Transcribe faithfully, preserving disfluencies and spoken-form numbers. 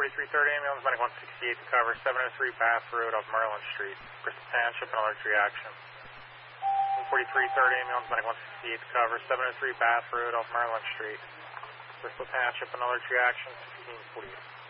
forty-three third ambulance, medic one sixty-eight to cover, seven oh three Bath Road off Maryland Street. Bristol Township, an alert reaction. one forty-three third ambulance, medic one sixty-eight to cover, seven oh three Bath Road off Maryland Street. Bristol Township, an alert reaction, sixteen forty-eight.